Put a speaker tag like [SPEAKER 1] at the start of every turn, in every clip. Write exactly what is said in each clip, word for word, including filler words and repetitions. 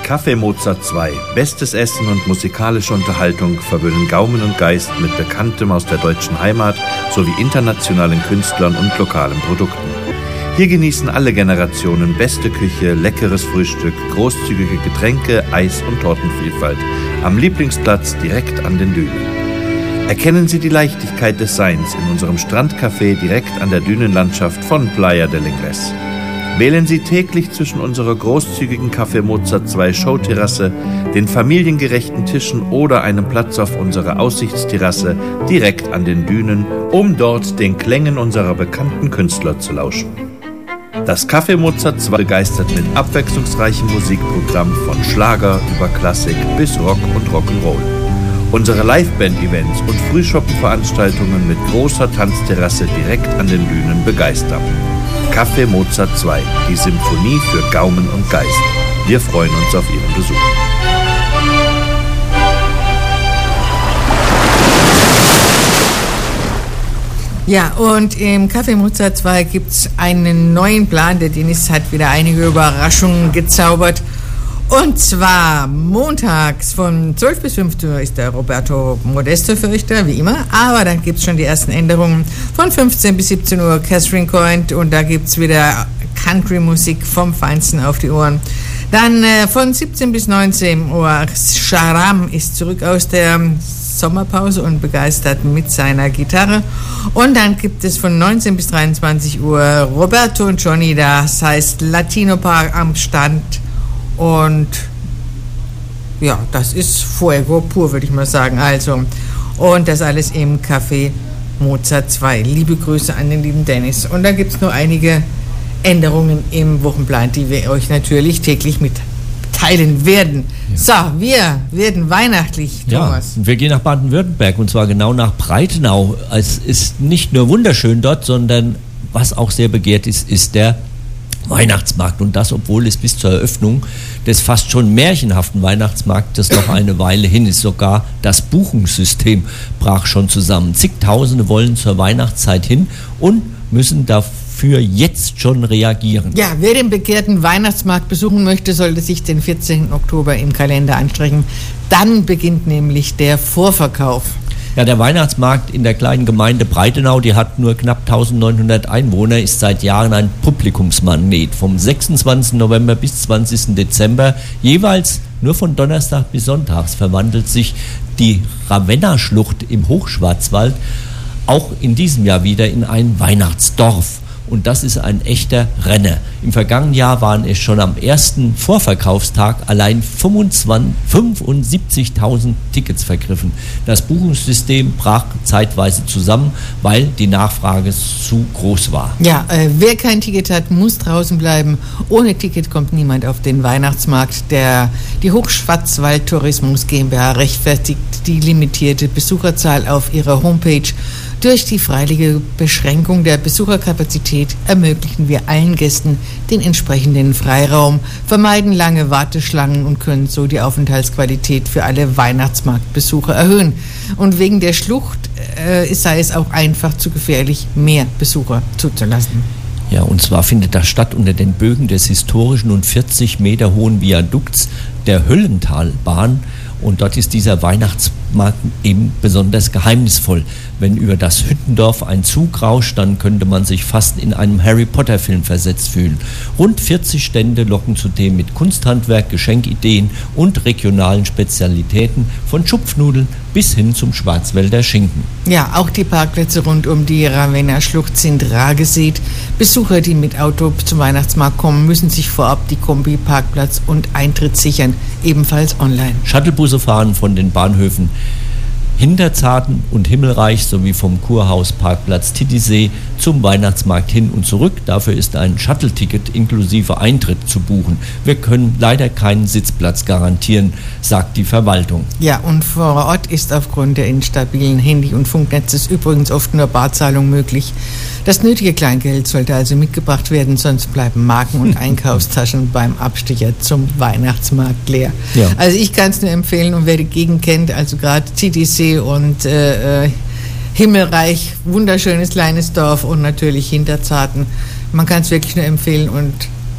[SPEAKER 1] Café Mozart zwei. Bestes Essen und musikalische Unterhaltung verwöhnen Gaumen und Geist mit Bekanntem aus der deutschen Heimat sowie internationalen Künstlern und lokalen Produkten. Hier genießen alle Generationen beste Küche, leckeres Frühstück, großzügige Getränke, Eis- und Tortenvielfalt. Am Lieblingsplatz direkt an den Dünen. Erkennen Sie die Leichtigkeit des Seins in unserem Strandcafé direkt an der Dünenlandschaft von Playa del Ingles. Wählen Sie täglich zwischen unserer großzügigen Café Mozart zwei Showterrasse, den familiengerechten Tischen oder einem Platz auf unserer Aussichtsterrasse direkt an den Dünen, um dort den Klängen unserer bekannten Künstler zu lauschen. Das Café Mozart zwei begeistert mit abwechslungsreichem Musikprogramm von Schlager über Klassik bis Rock und Rock'n'Roll. Unsere Liveband-Events und Frühschoppen-Veranstaltungen mit großer Tanzterrasse direkt an den Dünen begeistern. Café Mozart zwei, die Symphonie für Gaumen und Geist. Wir freuen uns auf Ihren Besuch.
[SPEAKER 2] Ja, und im Café Mozart zwei gibt es einen neuen Plan. Der Dennis hat wieder einige Überraschungen gezaubert. Und zwar montags von zwölf bis fünfzehn Uhr ist der Roberto Modesto für euch da, wie immer. Aber dann gibt es schon die ersten Änderungen. Von fünfzehn bis siebzehn Uhr Catherine Coint und da gibt es wieder Country-Musik vom Feinsten auf die Ohren. Dann äh, von siebzehn bis neunzehn Uhr Sharam ist zurück aus der Sommerpause und begeistert mit seiner Gitarre. Und dann gibt es von neunzehn bis dreiundzwanzig Uhr Roberto und Johnny, das heißt Latino Park am Stand. Und ja, das ist Fuego pur, würde ich mal sagen. Also, und das alles im Café Mozart zwei. Liebe Grüße an den lieben Dennis. Und dann gibt es noch einige Änderungen im Wochenplan, die wir euch natürlich täglich mitteilen werden. Ja. So, wir werden weihnachtlich, Thomas.
[SPEAKER 3] Ja, wir gehen nach Baden-Württemberg und zwar genau nach Breitenau. Es ist nicht nur wunderschön dort, sondern was auch sehr begehrt ist, ist der Weihnachtsmarkt, und das, obwohl es bis zur Eröffnung des fast schon märchenhaften Weihnachtsmarktes noch eine Weile hin ist. Sogar das Buchungssystem brach schon zusammen. Zigtausende wollen zur Weihnachtszeit hin und müssen dafür jetzt schon reagieren.
[SPEAKER 2] Ja, wer den begehrten Weihnachtsmarkt besuchen möchte, sollte sich den vierzehnten Oktober im Kalender anstrengen. Dann beginnt nämlich der Vorverkauf.
[SPEAKER 3] Ja, der Weihnachtsmarkt in der kleinen Gemeinde Breitenau, die hat nur knapp eintausendneunhundert Einwohner, ist seit Jahren ein Publikumsmagnet. Vom sechsundzwanzigsten November bis zwanzigsten Dezember, jeweils nur von Donnerstag bis Sonntags, verwandelt sich die Ravenna-Schlucht im Hochschwarzwald auch in diesem Jahr wieder in ein Weihnachtsdorf. Und das ist ein echter Renner. Im vergangenen Jahr waren es schon am ersten Vorverkaufstag allein fünfundsiebzigtausend Tickets vergriffen. Das Buchungssystem brach zeitweise zusammen, weil die Nachfrage zu groß war.
[SPEAKER 2] Ja, äh, wer kein Ticket hat, muss draußen bleiben. Ohne Ticket kommt niemand auf den Weihnachtsmarkt. Der, die Hochschwarzwald Tourismus GmbH rechtfertigt die limitierte Besucherzahl auf ihrer Homepage. Durch die freiwillige Beschränkung der Besucherkapazität ermöglichen wir allen Gästen den entsprechenden Freiraum, vermeiden lange Warteschlangen und können so die Aufenthaltsqualität für alle Weihnachtsmarktbesucher erhöhen. Und wegen der Schlucht äh, sei es auch einfach zu gefährlich, mehr Besucher zuzulassen.
[SPEAKER 3] Ja, und zwar findet das statt unter den Bögen des historischen und vierzig Meter hohen Viadukts der Höllentalbahn. Und dort ist dieser Weihnachtsmarkt eben besonders geheimnisvoll. Wenn über das Hüttendorf ein Zug rauscht, dann könnte man sich fast in einem Harry-Potter-Film versetzt fühlen. Rund vierzig Stände locken zudem mit Kunsthandwerk, Geschenkideen und regionalen Spezialitäten von Schupfnudeln bis hin zum Schwarzwälder Schinken.
[SPEAKER 2] Ja, auch die Parkplätze rund um die Ravenna-Schlucht sind rar gesät. Besucher, die mit Auto zum Weihnachtsmarkt kommen, müssen sich vorab die Kombi-Parkplatz und Eintritt sichern, ebenfalls online.
[SPEAKER 3] Shuttlebusse fahren von den Bahnhöfen Hinterzarten und Himmelreich sowie vom Kurhausparkplatz Titisee zum Weihnachtsmarkt hin und zurück. Dafür ist ein Shuttle-Ticket inklusive Eintritt zu buchen. Wir können leider keinen Sitzplatz garantieren, sagt die Verwaltung.
[SPEAKER 2] Ja, und vor Ort ist aufgrund der instabilen Handy- und Funknetzes übrigens oft nur Barzahlung möglich. Das nötige Kleingeld sollte also mitgebracht werden, sonst bleiben Marken- und Einkaufstaschen beim Abstecher zum Weihnachtsmarkt leer. Ja. Also ich kann es nur empfehlen, und wer die Gegend kennt, also gerade Titisee und äh, Himmelreich, wunderschönes kleines Dorf und natürlich Hinterzarten. Man kann es wirklich nur empfehlen und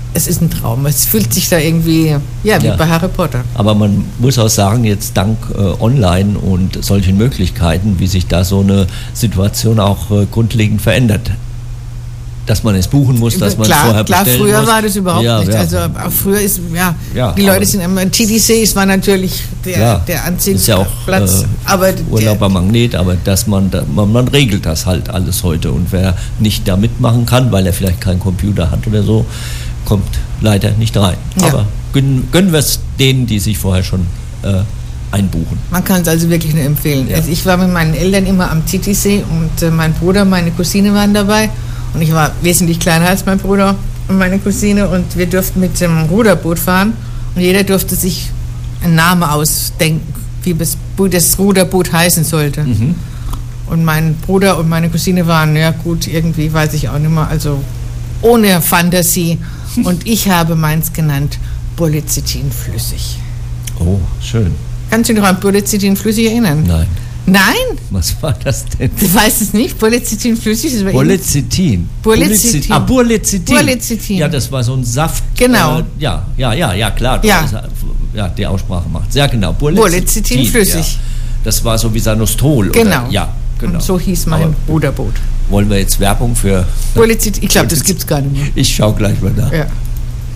[SPEAKER 2] es ist ein Traum. Es fühlt sich da irgendwie, ja, wie ja. bei Harry Potter.
[SPEAKER 3] Aber man muss auch sagen, jetzt dank äh, Online und solchen Möglichkeiten, wie sich da so eine Situation auch äh, grundlegend verändert. Dass man es buchen muss, dass man
[SPEAKER 2] klar,
[SPEAKER 3] es vorher
[SPEAKER 2] klar,
[SPEAKER 3] bestellen
[SPEAKER 2] früher
[SPEAKER 3] muss.
[SPEAKER 2] war das überhaupt
[SPEAKER 3] ja,
[SPEAKER 2] nicht.
[SPEAKER 3] Ja.
[SPEAKER 2] Also auch früher ist, ja,
[SPEAKER 3] ja
[SPEAKER 2] die Leute sind immer, T D C, es war natürlich der,
[SPEAKER 3] ja,
[SPEAKER 2] der Anziehungsplatz.
[SPEAKER 3] Ist ja auch äh,
[SPEAKER 2] aber
[SPEAKER 3] Urlaub am Magnet, aber dass man, da, man, man regelt das halt alles heute. Und wer nicht da mitmachen kann, weil er vielleicht keinen Computer hat oder so, kommt leider nicht rein.
[SPEAKER 2] Ja.
[SPEAKER 3] Aber gönnen, gönnen wir es denen, die sich vorher schon äh, einbuchen.
[SPEAKER 2] Man kann es also wirklich nur empfehlen.
[SPEAKER 3] Ja.
[SPEAKER 2] Also ich war mit meinen Eltern immer am T T C und äh, mein Bruder, meine Cousine waren dabei. Und ich war wesentlich kleiner als mein Bruder und meine Cousine und wir durften mit dem Ruderboot fahren und jeder durfte sich einen Namen ausdenken, wie das, das Ruderboot heißen sollte. Mhm. Und mein Bruder und meine Cousine waren, ja gut, irgendwie weiß ich auch nicht mehr, also ohne Fantasie. Und ich habe meins genannt, Bullecitin flüssig.
[SPEAKER 3] Oh, schön.
[SPEAKER 2] Kannst du dich noch an Bullecitin flüssig erinnern?
[SPEAKER 3] Nein.
[SPEAKER 2] Nein?
[SPEAKER 3] Was war das denn?
[SPEAKER 2] Du weißt es nicht? Bullecitin flüssig?
[SPEAKER 3] Bullecitin.
[SPEAKER 2] Bullecitin.
[SPEAKER 3] Ah, Bullecitin.
[SPEAKER 2] Bullecitin.
[SPEAKER 3] Ja, das war so ein Saft.
[SPEAKER 2] Genau.
[SPEAKER 3] Äh, ja, ja, ja, ja, klar.
[SPEAKER 2] Ja.
[SPEAKER 3] Das, ja, die Aussprache macht. Sehr genau.
[SPEAKER 2] Bullecitin flüssig.
[SPEAKER 3] Ja. Das war so wie Sanostol.
[SPEAKER 2] Genau.
[SPEAKER 3] Oder? Ja, genau.
[SPEAKER 2] Und so hieß mein
[SPEAKER 3] Aber
[SPEAKER 2] Ruderboot.
[SPEAKER 3] Wollen wir jetzt Werbung für...
[SPEAKER 2] Bullecitin? Ich glaube, das gibt es gar nicht mehr.
[SPEAKER 3] Ich schaue gleich mal nach.
[SPEAKER 2] Ja.